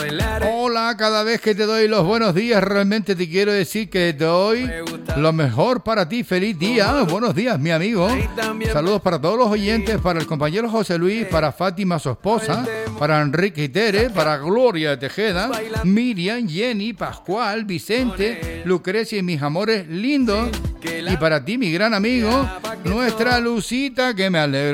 Hola, cada vez que te doy los buenos días, realmente te quiero decir que te doy lo mejor para ti. Feliz día. Buenos días, mi amigo. Saludos para todos los oyentes, para el compañero José Luis, para Fátima, su esposa, para Enrique y Tere, para Gloria Tejeda, Miriam, Jenny, Pascual, Vicente, Lucrecia y mis amores lindos. Y para ti, mi gran amigo, nuestra Lucita, que me alegro